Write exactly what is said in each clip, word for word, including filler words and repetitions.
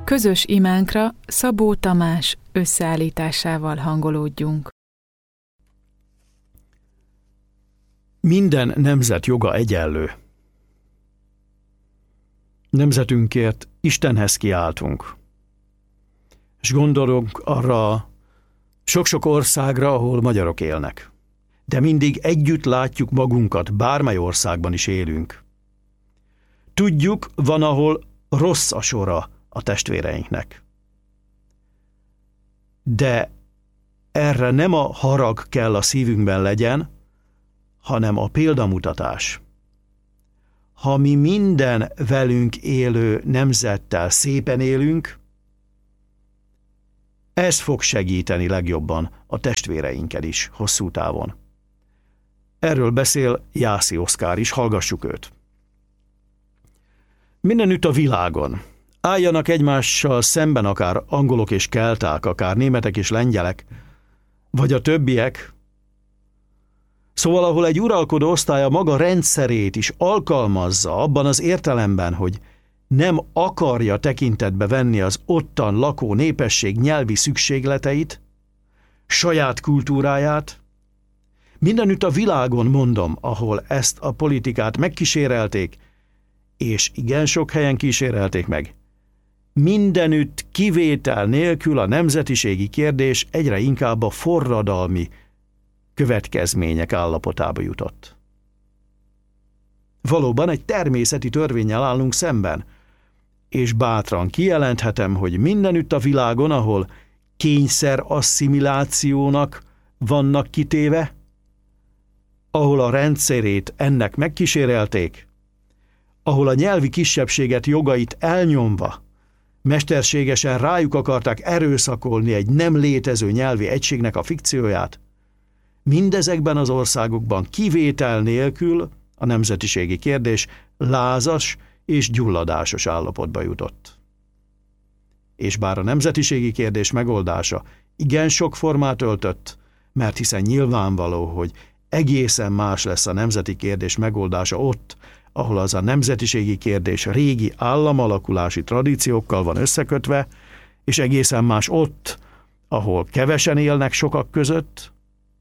közös imánkra Szabó Tamás összeállításával hangolódjunk. Minden nemzet joga egyenlő. Nemzetünkért Istenhez kiáltunk. És gondolunk arra sok-sok országra, ahol magyarok élnek. De mindig együtt látjuk magunkat, bármely országban is élünk. Tudjuk, van, ahol rossz a sora a testvéreinknek. De erre nem a harag kell a szívünkben legyen, hanem a példamutatás. Ha mi minden velünk élő nemzettel szépen élünk, ez fog segíteni legjobban a testvéreinkkel is hosszú távon. Erről beszél Jászi Oszkár is, hallgassuk őt. Mindenütt a világon álljanak egymással szemben akár angolok és kelták, akár németek és lengyelek, vagy a többiek. Szóval, ahol egy uralkodó osztály a maga rendszerét is alkalmazza abban az értelemben, hogy nem akarja tekintetbe venni az ottan lakó népesség nyelvi szükségleteit, saját kultúráját, mindenütt a világon, mondom, ahol ezt a politikát megkísérelték, és igen sok helyen kísérelték meg, mindenütt kivétel nélkül a nemzetiségi kérdés egyre inkább a forradalmi következmények állapotába jutott. Valóban egy természeti törvénnyel állunk szemben, és bátran kijelenthetem, hogy mindenütt a világon, ahol kényszer asszimilációnak vannak kitéve, ahol a rendszerét ennek megkísérelték, ahol a nyelvi kisebbséget jogait elnyomva, mesterségesen rájuk akarták erőszakolni egy nem létező nyelvi egységnek a fikcióját, mindezekben az országokban kivétel nélkül a nemzetiségi kérdés lázas és gyulladásos állapotba jutott. És bár a nemzetiségi kérdés megoldása igen sok formát öltött, mert hiszen nyilvánvaló, hogy egészen más lesz a nemzeti kérdés megoldása ott, ahol az a nemzetiségi kérdés régi államalakulási tradíciókkal van összekötve, és egészen más ott, ahol kevesen élnek sokak között.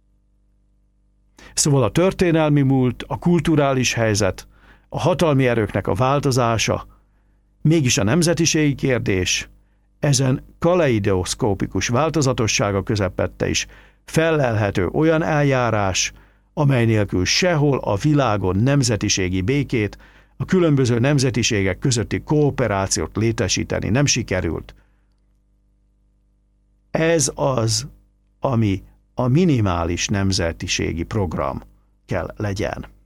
Szóval a történelmi múlt, a kulturális helyzet, a hatalmi erőknek a változása, mégis a nemzetiségi kérdés ezen kaleidoszkópikus változatossága közepette is fellelhető olyan eljárás, amely nélkül sehol a világon nemzetiségi békét, a különböző nemzetiségek közötti kooperációt létesíteni nem sikerült. Ez az, ami a minimális nemzetiségi program kell legyen.